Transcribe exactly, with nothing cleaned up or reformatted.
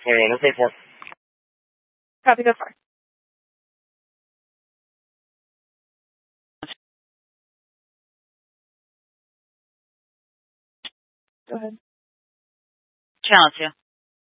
twenty-one, we're code four. Copy, go far. Go ahead. Channel two.